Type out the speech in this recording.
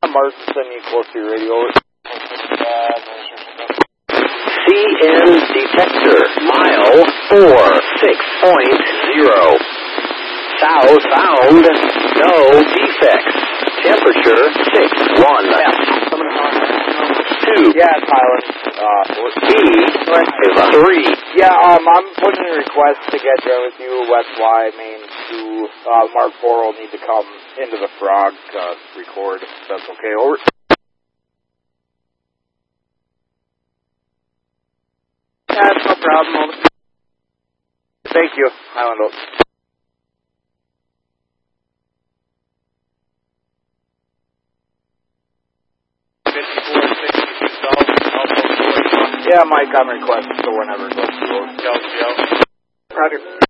Mark, send me close to your radio. CN detector, mile 46.0. Southbound, no defects. Temperature 61. Yeah, it's Highland. B is 3. Yeah, I'm putting in a request to get there with you, West Y, Main 2. Mark 4 will need to come into the Frog, record, if that's okay. Over. That's no problem. Thank you, Highland. Yeah, Mike, I'm requesting, so whenever it goes through. Roger.